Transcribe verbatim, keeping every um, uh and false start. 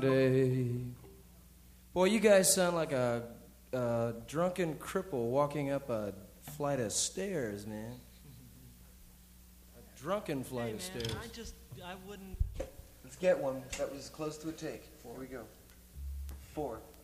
Day. Boy, you guys sound like a, a drunken cripple walking up a flight of stairs, man. A drunken flight Hey, of man, stairs. I just, I wouldn't. Let's get one. That was close to a take. Here we go. Four.